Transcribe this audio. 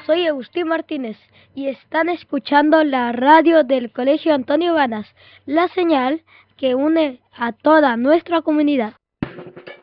soy Agustín Martínez y están escuchando la radio del Colegio Antonio Banas, la señal que une a toda nuestra comunidad.